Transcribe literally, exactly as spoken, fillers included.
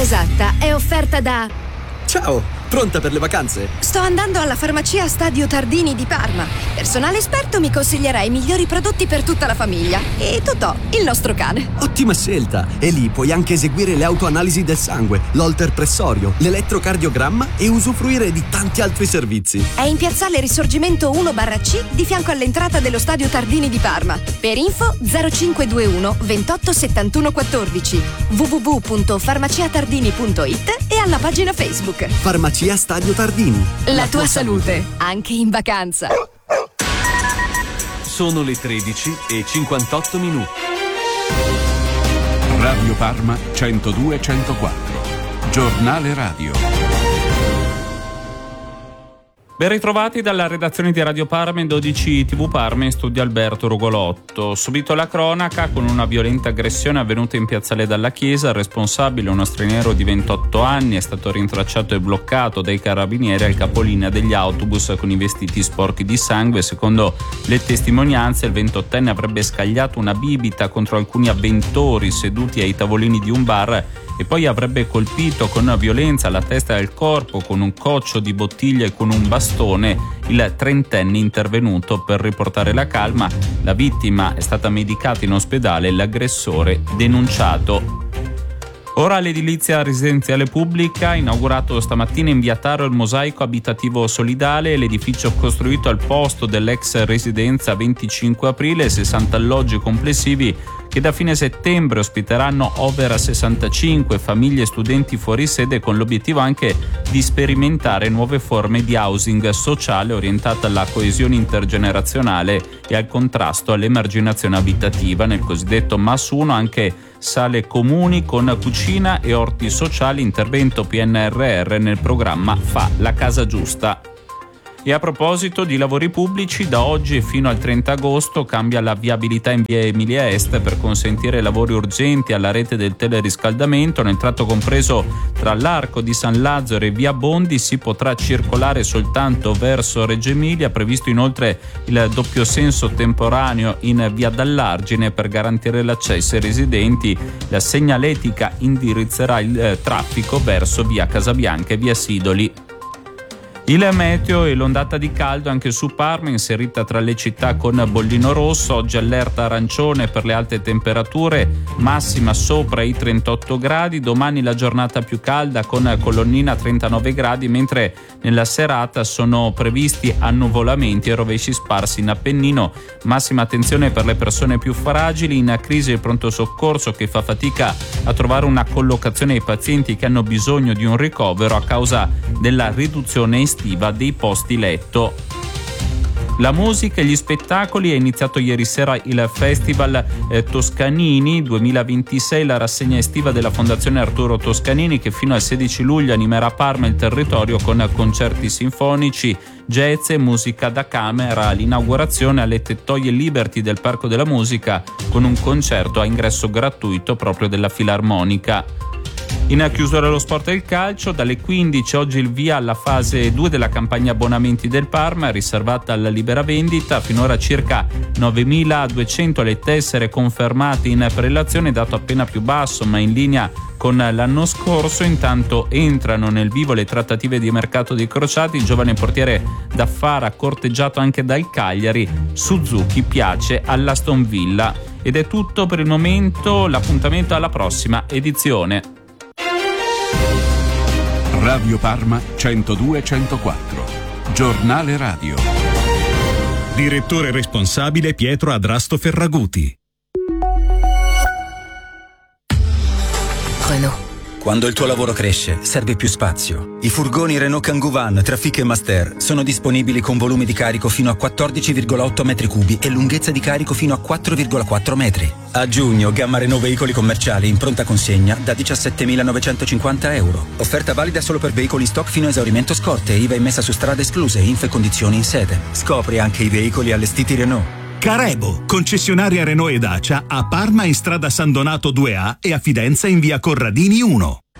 esatta è offerta da... Ciao, pronta per le vacanze? Sto andando alla farmacia Stadio Tardini di Parma. Personale esperto mi consiglierà i migliori prodotti per tutta la famiglia. E Totò, il nostro cane. Ottima scelta! E lì puoi anche eseguire le autoanalisi del sangue, l'holter pressorio, l'elettrocardiogramma e usufruire di tanti altri servizi. È in piazzale Risorgimento uno barra C, di fianco all'entrata dello Stadio Tardini di Parma. Per info zero cinque due uno ventotto settantuno quattordici, w w w punto farmaciatardini punto it e alla pagina Facebook. Farmacia Stadio Tardini. La, La tua, tua salute, salute, anche in vacanza. Sono le tredici e cinquantotto minuti. Radio Parma centodue centoquattro. Giornale radio. Ben ritrovati dalla redazione di Radio Parma in dodici tivù Parma, in studio Alberto Rugolotto. Subito la cronaca con una violenta aggressione avvenuta in piazzale dalla Chiesa. Il responsabile, uno straniero di ventotto anni, è stato rintracciato e bloccato dai carabinieri al capolinea degli autobus con i vestiti sporchi di sangue. Secondo le testimonianze, il ventottenne avrebbe scagliato una bibita contro alcuni avventori seduti ai tavolini di un bar e poi avrebbe colpito con violenza la testa e il corpo con un coccio di bottiglia e con un bastone il trentenne intervenuto per riportare la calma. La vittima è stata medicata in ospedale e l'aggressore denunciato. Ora l'edilizia residenziale pubblica, inaugurato stamattina in via Taro il mosaico abitativo solidale, l'edificio costruito al posto dell'ex residenza venticinque aprile, sessanta alloggi complessivi che da fine settembre ospiteranno over sessantacinque famiglie e studenti fuori sede, con l'obiettivo anche di sperimentare nuove forme di housing sociale orientate alla coesione intergenerazionale e al contrasto all'emarginazione abitativa. Nel cosiddetto M A S uno anche sale comuni con cucina e orti sociali, intervento P N R R nel programma Fa la casa giusta. E a proposito di lavori pubblici, da oggi fino al trenta agosto cambia la viabilità in via Emilia Est per consentire lavori urgenti alla rete del teleriscaldamento. Nel tratto compreso tra l'Arco di San Lazzaro e via Bondi si potrà circolare soltanto verso Reggio Emilia. Previsto inoltre il doppio senso temporaneo in via Dall'Argine per garantire l'accesso ai residenti. La segnaletica indirizzerà il traffico verso via Casabianca e via Sidoli. Il meteo e l'ondata di caldo anche su Parma, inserita tra le città con bollino rosso. Oggi allerta arancione per le alte temperature, massima sopra i trentotto gradi. Domani la giornata più calda con colonnina trentanove gradi, mentre nella serata sono previsti annuvolamenti e rovesci sparsi in Appennino. Massima attenzione per le persone più fragili. In crisi il pronto soccorso, che fa fatica a trovare una collocazione ai pazienti che hanno bisogno di un ricovero a causa della riduzione estiva dei posti letto. La musica e gli spettacoli. È iniziato ieri sera il Festival eh, Toscanini duemilaventisei, la rassegna estiva della Fondazione Arturo Toscanini, che fino al sedici luglio animerà Parma e il territorio con concerti sinfonici, jazz e musica da camera. L'inaugurazione alle Tettoie Liberty del Parco della Musica, con un concerto a ingresso gratuito proprio della Filarmonica. In chiusura lo sport e il calcio, dalle quindici oggi il via alla fase due della campagna abbonamenti del Parma, riservata alla libera vendita. Finora circa novemiladuecento le tessere confermate in prelazione, dato appena più basso ma in linea con l'anno scorso. Intanto entrano nel vivo le trattative di mercato dei crociati. Il giovane portiere d'Affara, corteggiato anche dal Cagliari, Suzuki, piace all'Aston Villa. Ed è tutto per il momento, l'appuntamento alla prossima edizione. Radio Parma centodue centoquattro. Giornale radio. Direttore responsabile Pietro Adrasto Ferraguti. Renault. Quando il tuo lavoro cresce, serve più spazio. I furgoni Renault Kangoo Van, Trafic e Master sono disponibili con volumi di carico fino a quattordici virgola otto metri cubi e lunghezza di carico fino a quattro virgola quattro metri. A giugno, gamma Renault veicoli commerciali in pronta consegna da diciassettemilanovecentocinquanta euro. Offerta valida solo per veicoli in stock fino a esaurimento scorte, I V A immessa su strada escluse, info e condizioni in sede. Scopri anche i veicoli allestiti Renault. Carebo, concessionaria Renault e Dacia a Parma in strada San Donato due A e a Fidenza in via Corradini uno.